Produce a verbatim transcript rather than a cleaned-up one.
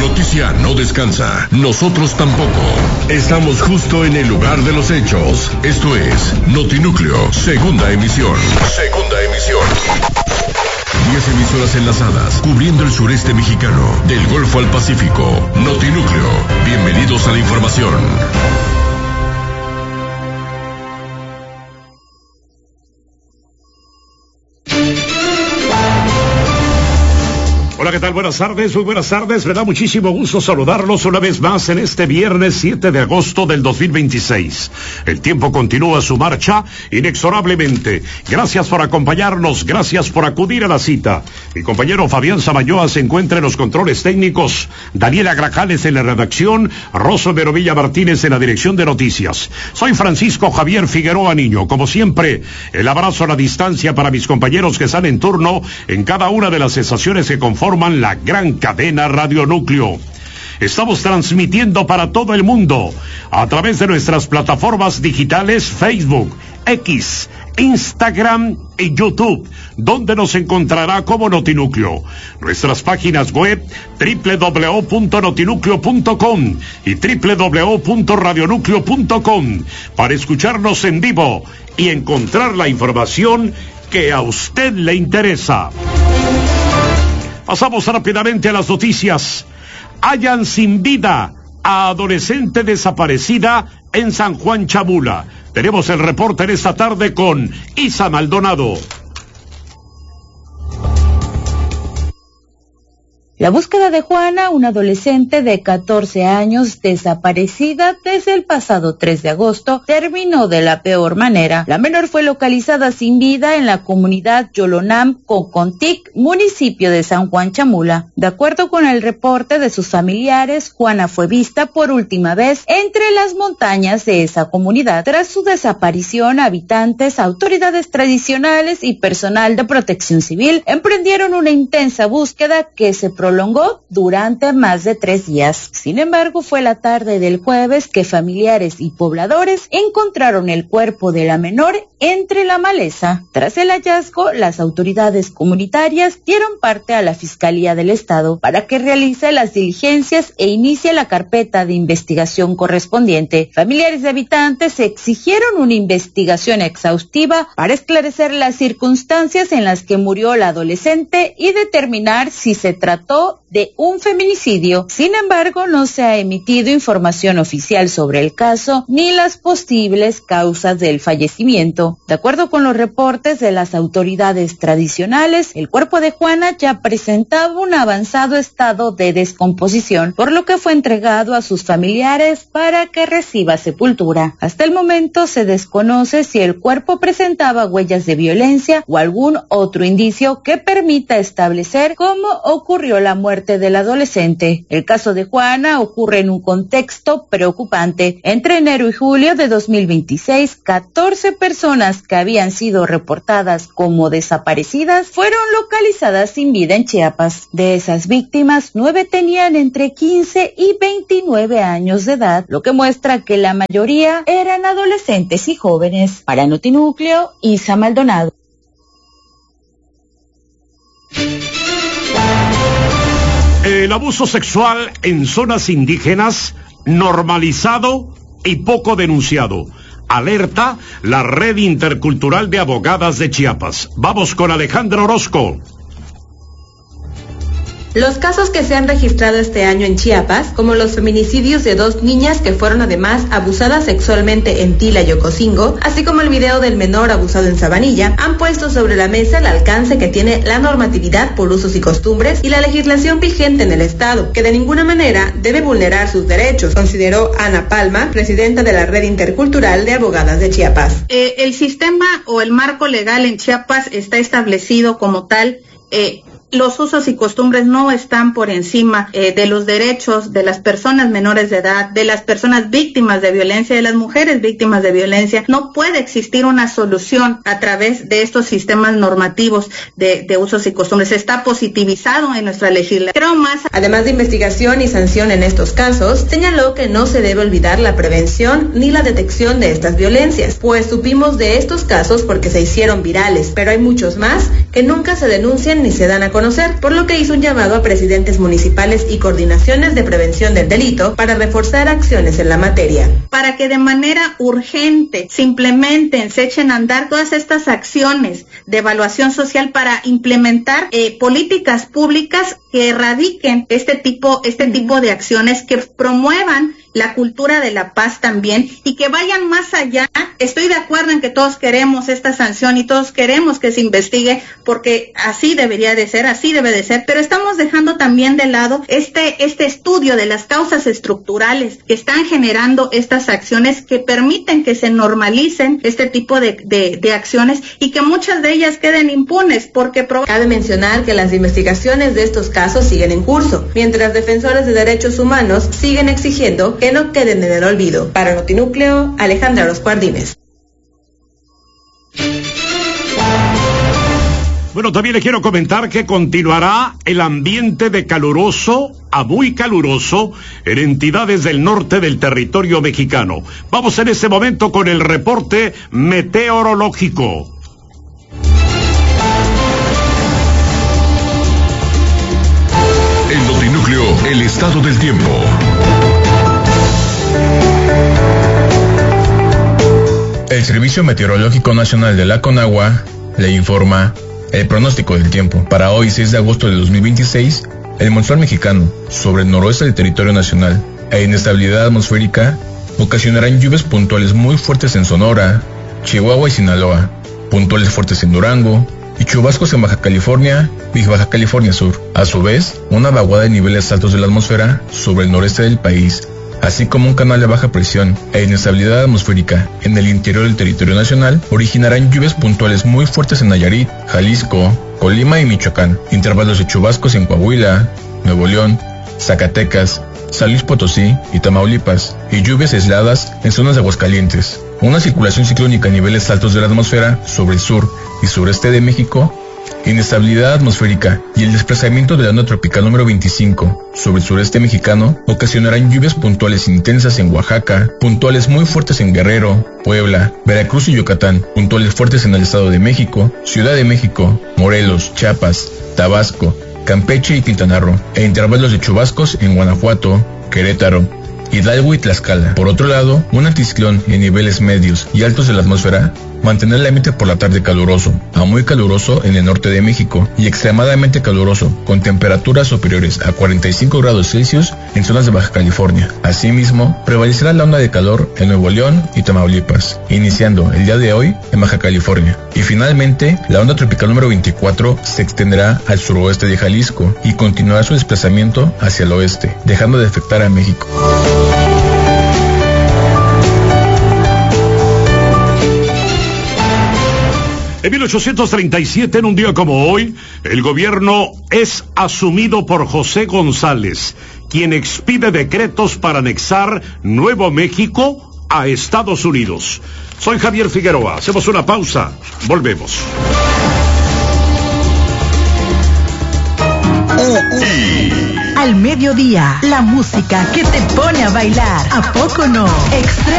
noticia no descansa. Nosotros tampoco. Estamos justo en el lugar de los hechos. Esto es Notinúcleo, segunda emisión. Segunda emisión. Diez emisoras enlazadas, cubriendo el sureste mexicano, del Golfo al Pacífico. Notinúcleo. Bienvenidos a la información. Hola, ¿qué tal? Buenas tardes, muy buenas tardes. Me da muchísimo gusto saludarlos una vez más en este viernes siete de agosto del dos mil veintiséis. El tiempo continúa su marcha inexorablemente. Gracias por acompañarnos, gracias por acudir a la cita. Mi compañero Fabián Samayoa se encuentra en los controles técnicos, Daniela Grajales en la redacción, Rosso Merovilla Martínez en la dirección de noticias. Soy Francisco Javier Figueroa Niño. Como siempre, el abrazo a la distancia para mis compañeros que están en turno en cada una de las estaciones que conforman la gran cadena Radio Núcleo. Estamos transmitiendo para todo el mundo a través de nuestras plataformas digitales Facebook, X, Instagram y YouTube, donde nos encontrará como Notinúcleo. Nuestras páginas web doble u doble u doble u punto notinúcleo punto com y doble u doble u doble u punto radionúcleo punto com para escucharnos en vivo y encontrar la información que a usted le interesa. Pasamos rápidamente a las noticias. Hallan sin vida a adolescente desaparecida en San Juan Chamula. Tenemos el reporte en esta tarde con Isa Maldonado. La búsqueda de Juana, una adolescente de catorce años desaparecida desde el pasado tres de agosto, terminó de la peor manera. La menor fue localizada sin vida en la comunidad Yolonam, Cocontic, municipio de San Juan Chamula. De acuerdo con el reporte de sus familiares, Juana fue vista por última vez entre las montañas de esa comunidad. Tras su desaparición, habitantes, autoridades tradicionales y personal de protección civil emprendieron una intensa búsqueda que se prolongó durante más de tres días. Sin embargo, fue la tarde del jueves que familiares y pobladores encontraron el cuerpo de la menor entre la maleza. Tras el hallazgo, las autoridades comunitarias dieron parte a la Fiscalía del Estado para que realice las diligencias e inicie la carpeta de investigación correspondiente. Familiares de habitantes exigieron una investigación exhaustiva para esclarecer las circunstancias en las que murió la adolescente y determinar si se trató de un feminicidio. Sin embargo, no se ha emitido información oficial sobre el caso ni las posibles causas del fallecimiento. De acuerdo con los reportes de las autoridades tradicionales, el cuerpo de Juana ya presentaba un avanzado estado de descomposición, por lo que fue entregado a sus familiares para que reciba sepultura. Hasta el momento se desconoce si el cuerpo presentaba huellas de violencia o algún otro indicio que permita establecer cómo ocurrió la muerte del adolescente. El caso de Juana ocurre en un contexto preocupante. Entre enero y julio de dos mil veintiséis, catorce personas que habían sido reportadas como desaparecidas fueron localizadas sin vida en Chiapas. De esas víctimas, nueve tenían entre quince y veintinueve años de edad, lo que muestra que la mayoría eran adolescentes y jóvenes. Para Notinúcleo, Isa Maldonado. El abuso sexual en zonas indígenas, normalizado y poco denunciado. Alerta la Red Intercultural de Abogadas de Chiapas. Vamos con Alejandra Orozco. Los casos que se han registrado este año en Chiapas, como los feminicidios de dos niñas que fueron además abusadas sexualmente en Tila y Ocosingo, así como el video del menor abusado en Sabanilla, han puesto sobre la mesa el alcance que tiene la normatividad por usos y costumbres y la legislación vigente en el Estado, que de ninguna manera debe vulnerar sus derechos, consideró Ana Palma, presidenta de la Red Intercultural de Abogadas de Chiapas. Eh, el sistema o el marco legal en Chiapas está establecido como tal. Eh, Los usos y costumbres no están por encima eh, de los derechos de las personas menores de edad, de las personas víctimas de violencia, de las mujeres víctimas de violencia. No puede existir una solución a través de estos sistemas normativos de, de usos y costumbres. Está positivizado en nuestra legislación. Creo más. Además de investigación y sanción en estos casos, señaló que no se debe olvidar la prevención ni la detección de estas violencias, pues supimos de estos casos porque se hicieron virales, pero hay muchos más que nunca se denuncian ni se dan a conocer. conocer, por lo que hizo un llamado a presidentes municipales y coordinaciones de prevención del delito para reforzar acciones en la materia. Para que de manera urgente se implementen, se echen a andar todas estas acciones de evaluación social para implementar eh, políticas públicas que erradiquen este tipo, este tipo de acciones, que promuevan la cultura de la paz también y que vayan más allá. Estoy de acuerdo en que todos queremos esta sanción y todos queremos que se investigue, porque así debería de ser, así debe de ser, pero estamos dejando también de lado este, este estudio de las causas estructurales que están generando estas acciones, que permiten que se normalicen este tipo de, de, de acciones y que muchas de ellas queden impunes, porque prob- Cabe mencionar que las investigaciones de estos casos siguen en curso, mientras defensores de derechos humanos siguen exigiendo que no queden en el olvido. Para Notinúcleo, Alejandra Orozco Ardínez. Bueno, también le quiero comentar que continuará el ambiente de caluroso a muy caluroso en entidades del norte del territorio mexicano. Vamos en este momento con el reporte meteorológico. En Notinúcleo, el estado del tiempo. El Servicio Meteorológico Nacional de la Conagua le informa el pronóstico del tiempo. Para hoy, seis de agosto de dos mil veintiséis, el monzón mexicano sobre el noroeste del territorio nacional e inestabilidad atmosférica ocasionarán lluvias puntuales muy fuertes en Sonora, Chihuahua y Sinaloa, puntuales fuertes en Durango y chubascos en Baja California y Baja California Sur. A su vez, una vaguada de niveles altos de la atmósfera sobre el noreste del país, así como un canal de baja presión e inestabilidad atmosférica en el interior del territorio nacional, originarán lluvias puntuales muy fuertes en Nayarit, Jalisco, Colima y Michoacán, intervalos de chubascos en Coahuila, Nuevo León, Zacatecas, San Luis Potosí y Tamaulipas, y lluvias aisladas en zonas de Aguascalientes. Una circulación ciclónica a niveles altos de la atmósfera sobre el sur y sureste de México, inestabilidad atmosférica y el desplazamiento de la onda tropical número veinticinco sobre el sureste mexicano ocasionarán lluvias puntuales intensas en Oaxaca, puntuales muy fuertes en Guerrero, Puebla, Veracruz y Yucatán, puntuales fuertes en el Estado de México, Ciudad de México, Morelos, Chiapas, Tabasco, Campeche y Quintana Roo, e intervalos de chubascos en Guanajuato, Querétaro, Hidalgo y Tlaxcala. Por otro lado, un anticiclón en niveles medios y altos de la atmósfera mantendrá el ambiente por la tarde caluroso a muy caluroso en el norte de México y extremadamente caluroso, con temperaturas superiores a cuarenta y cinco grados Celsius en zonas de Baja California. Asimismo, prevalecerá la onda de calor en Nuevo León y Tamaulipas, iniciando el día de hoy en Baja California. Y finalmente, la onda tropical número veinticuatro se extenderá al suroeste de Jalisco y continuará su desplazamiento hacia el oeste, dejando de afectar a México. En mil ochocientos treinta y siete, en un día como hoy, el gobierno es asumido por José González, quien expide decretos para anexar Nuevo México a Estados Unidos. Soy Javier Figueroa. Hacemos una pausa. Volvemos. Al mediodía, la música que te pone a bailar. ¿A poco no? Extremo